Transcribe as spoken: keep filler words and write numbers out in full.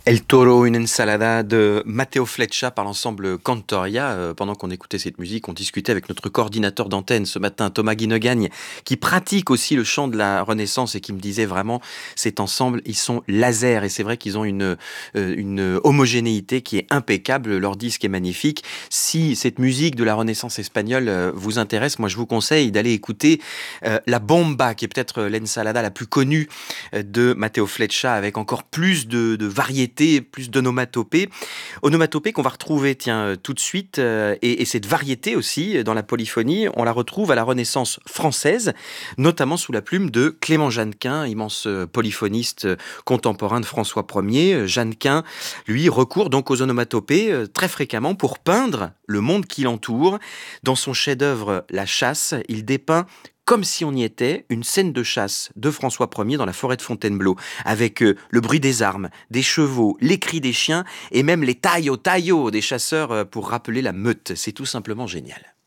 El Toro, une ensalada de Matteo Fleccia par l'ensemble Cantoria. Euh, pendant qu'on écoutait cette musique, on discutait avec notre coordinateur d'antenne ce matin, Thomas Guinegagne, qui pratique aussi le chant de la Renaissance et qui me disait vraiment, cet ensemble, ils sont laser. Et c'est vrai qu'ils ont une, euh, une homogénéité qui est impeccable. Leur disque est magnifique. Si cette musique de la Renaissance espagnole euh, vous intéresse, moi je vous conseille d'aller écouter euh, La Bomba, qui est peut-être l'ensalada la plus connue euh, de Matteo Fleccia, avec encore plus de, de variété, plus d'onomatopées. Onomatopées qu'on va retrouver, tiens, euh, tout de suite, euh, et, et cette variété aussi euh, dans la polyphonie, on la retrouve à la Renaissance française, notamment sous la plume de Clément Jeannequin, immense euh, polyphoniste euh, contemporain de François Ier. Euh, Jeannequin, lui, recourt donc aux onomatopées euh, très fréquemment pour peindre le monde qui l'entoure. Dans son chef-d'œuvre La Chasse, il dépeint comme si on y était, une scène de chasse de François Ier dans la forêt de Fontainebleau, avec euh, le bruit des armes, des chevaux, les cris des chiens et même les taillots taillots des chasseurs euh, pour rappeler la meute. C'est tout simplement génial.